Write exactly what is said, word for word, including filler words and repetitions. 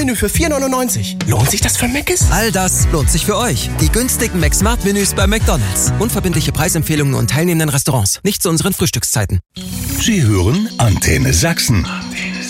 Menü für vier neunundneunzig. Lohnt sich das für Mc's? All das lohnt sich für euch. Die günstigen McSmart-Menüs bei McDonald's. Unverbindliche Preisempfehlungen und teilnehmenden Restaurants. Nicht zu unseren Frühstückszeiten. Sie hören Antenne Sachsen.